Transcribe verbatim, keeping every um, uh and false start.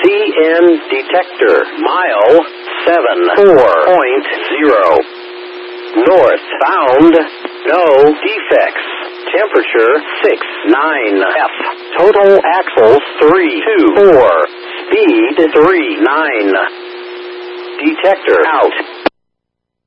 N detector. Mile seven four point zero. Northbound. No defects. Temperature six nine F. Total axles three two four. Speed three nine. Detector out.